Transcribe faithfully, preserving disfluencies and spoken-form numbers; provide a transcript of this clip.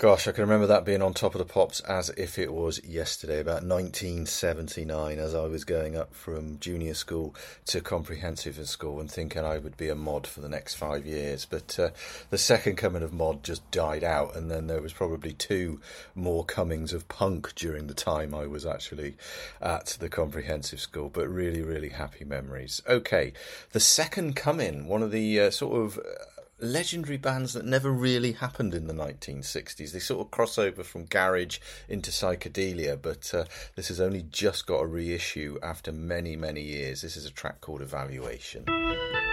Gosh, I can remember that being on Top of the Pops as if it was yesterday, about nineteen seventy-nine, as I was going up from junior school to comprehensive school and thinking I would be a mod for the next five years. But uh, the second coming of mod just died out, and then there was probably two more comings of punk during the time I was actually at the comprehensive school. But really, really happy memories. Okay, the second coming, one of the uh, sort of... Uh, legendary bands that never really happened in the nineteen sixties. They sort of cross over from garage into psychedelia, but uh, this has only just got a reissue after many, many years. This is a track called Evaluation.